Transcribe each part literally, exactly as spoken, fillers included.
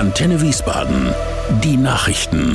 Antenne Wiesbaden. Die Nachrichten.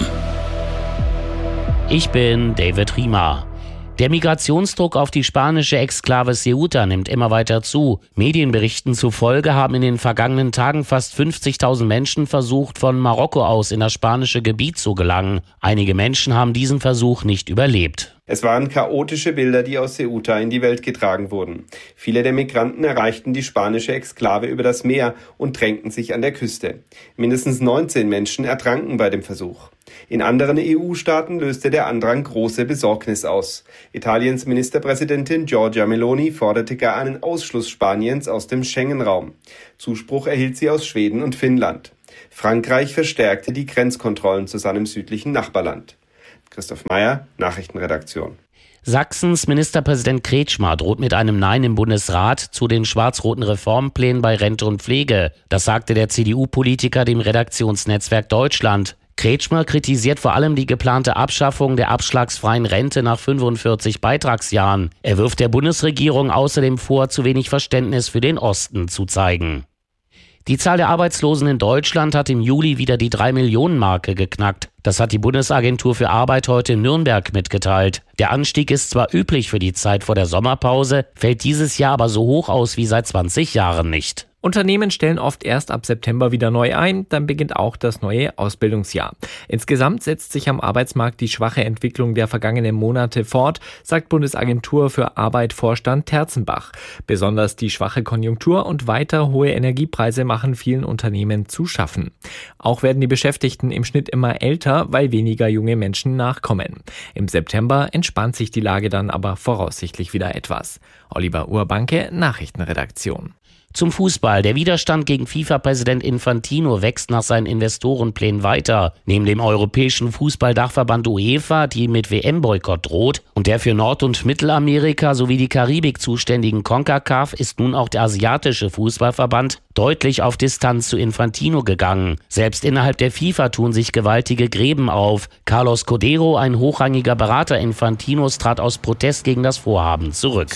Ich bin David Riemer. Der Migrationsdruck auf die spanische Exklave Ceuta nimmt immer weiter zu. Medienberichten zufolge haben in den vergangenen Tagen fast fünfzigtausend Menschen versucht, von Marokko aus in das spanische Gebiet zu gelangen. Einige Menschen haben diesen Versuch nicht überlebt. Es waren chaotische Bilder, die aus Ceuta in die Welt getragen wurden. Viele der Migranten erreichten die spanische Exklave über das Meer und drängten sich an der Küste. Mindestens neunzehn Menschen ertranken bei dem Versuch. In anderen E U-Staaten löste der Andrang große Besorgnis aus. Italiens Ministerpräsidentin Giorgia Meloni forderte gar einen Ausschluss Spaniens aus dem Schengen-Raum. Zuspruch erhielt sie aus Schweden und Finnland. Frankreich verstärkte die Grenzkontrollen zu seinem südlichen Nachbarland. Christoph Meyer, Nachrichtenredaktion. Sachsens Ministerpräsident Kretschmer droht mit einem Nein im Bundesrat zu den schwarz-roten Reformplänen bei Rente und Pflege. Das sagte der C D U-Politiker dem Redaktionsnetzwerk Deutschland. Kretschmer kritisiert vor allem die geplante Abschaffung der abschlagsfreien Rente nach fünfundvierzig Beitragsjahren. Er wirft der Bundesregierung außerdem vor, zu wenig Verständnis für den Osten zu zeigen. Die Zahl der Arbeitslosen in Deutschland hat im Juli wieder die drei Millionen Marke geknackt. Das hat die Bundesagentur für Arbeit heute in Nürnberg mitgeteilt. Der Anstieg ist zwar üblich für die Zeit vor der Sommerpause, fällt dieses Jahr aber so hoch aus wie seit zwanzig Jahren nicht. Unternehmen stellen oft erst ab September wieder neu ein, dann beginnt auch das neue Ausbildungsjahr. Insgesamt setzt sich am Arbeitsmarkt die schwache Entwicklung der vergangenen Monate fort, sagt Bundesagentur für Arbeit-Vorstand Terzenbach. Besonders die schwache Konjunktur und weiter hohe Energiepreise machen vielen Unternehmen zu schaffen. Auch werden die Beschäftigten im Schnitt immer älter, weil weniger junge Menschen nachkommen. Im September entspannt sich die Lage dann aber voraussichtlich wieder etwas. Oliver Urbanke, Nachrichtenredaktion. Zum Fußball. Der Widerstand gegen FIFA-Präsident Infantino wächst nach seinen Investorenplänen weiter. Neben dem europäischen Fußballdachverband UEFA, die mit W M-Boykott droht, und der für Nord- und Mittelamerika sowie die Karibik zuständigen CONCACAF ist nun auch der asiatische Fußballverband deutlich auf Distanz zu Infantino gegangen. Selbst innerhalb der FIFA tun sich gewaltige Gräben auf. Carlos Codero, ein hochrangiger Berater Infantinos, trat aus Protest gegen das Vorhaben zurück.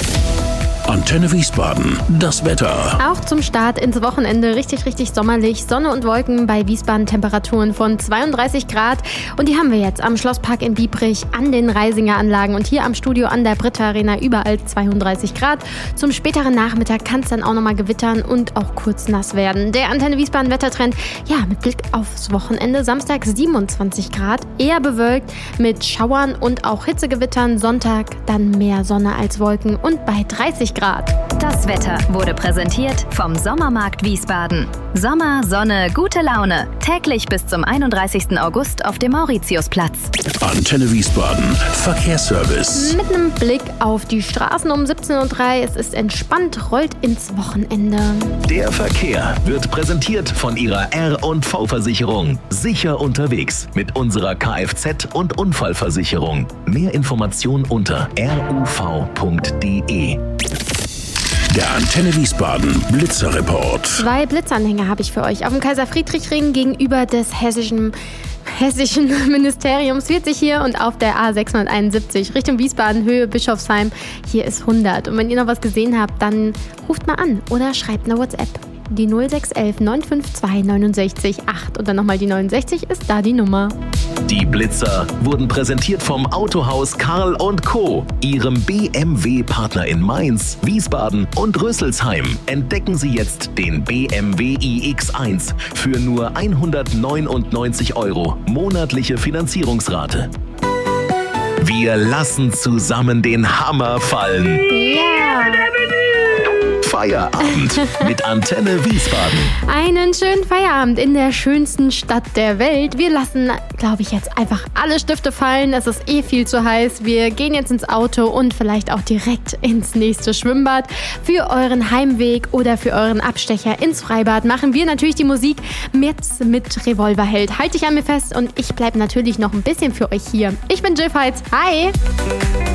Antenne Wiesbaden, das Wetter. Auch zum Start ins Wochenende richtig, richtig sommerlich. Sonne und Wolken, bei Wiesbaden Temperaturen von zweiunddreißig Grad. Und die haben wir jetzt am Schlosspark in Biebrich, an den Reisinger Anlagen und hier am Studio an der Britta Arena überall zweiunddreißig Grad. Zum späteren Nachmittag kann es dann auch nochmal gewittern und auch kurz nass werden. Der Antenne Wiesbaden Wettertrend, ja, mit Blick aufs Wochenende. Samstag siebenundzwanzig Grad, eher bewölkt mit Schauern und auch Hitzegewittern. Sonntag dann mehr Sonne als Wolken und bei dreißig Grad. Das Wetter wurde präsentiert vom Sommermarkt Wiesbaden. Sommer, Sonne, gute Laune. Täglich bis zum einunddreißigsten August auf dem Mauritiusplatz. Antenne Wiesbaden, Verkehrsservice. Mit einem Blick auf die Straßen um siebzehn Uhr drei. Es ist entspannt, rollt ins Wochenende. Der Verkehr wird präsentiert von Ihrer R und V-Versicherung. Sicher unterwegs mit unserer Kfz- und Unfallversicherung. Mehr Informationen unter r u v punkt d e. Der Antenne Wiesbaden Blitzerreport. Zwei Blitzanhänger habe ich für euch. Auf dem Kaiser-Friedrich-Ring gegenüber des hessischen, hessischen Ministeriums vierzig hier und auf der A sechshunderteinundsiebzig Richtung Wiesbaden, Höhe Bischofsheim. Hier ist hundert. Und wenn ihr noch was gesehen habt, dann ruft mal an oder schreibt eine WhatsApp. Die null sechs eins eins neun fünf zwei neun sechs acht und dann nochmal die neunundsechzig ist da die Nummer. Die Blitzer wurden präsentiert vom Autohaus Karl und Co., Ihrem B M W-Partner in Mainz, Wiesbaden und Rüsselsheim. Entdecken Sie jetzt den B M W i X eins für nur hundertneunundneunzig Euro monatliche Finanzierungsrate. Wir lassen zusammen den Hammer fallen. Ja! Feierabend mit Antenne Wiesbaden. Einen schönen Feierabend in der schönsten Stadt der Welt. Wir lassen, glaube ich, jetzt einfach alle Stifte fallen. Es ist eh viel zu heiß. Wir gehen jetzt ins Auto und vielleicht auch direkt ins nächste Schwimmbad. Für euren Heimweg oder für euren Abstecher ins Freibad machen wir natürlich die Musik jetzt mit Revolverheld. Halt dich an mir fest und ich bleibe natürlich noch ein bisschen für euch hier. Ich bin Jill Feitz. Hi!